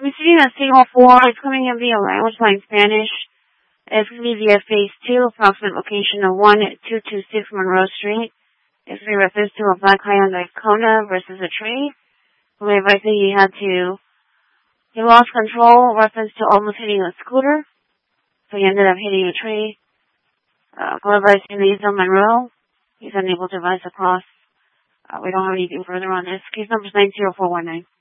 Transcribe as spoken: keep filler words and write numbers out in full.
Receiving a signal four, it's coming in via language line Spanish. It's going to be via phase two, approximate location of one two two six Monroe Street. It's going to be reference to a black Hyundai Kona versus a tree. We advise that he had to, he lost control, reference to almost hitting a scooter. So he ended up hitting a tree. Uh, go advice in East Monroe. He's unable to advise across. Uh, we don't have anything further on this. Case number is nine zero four one nine.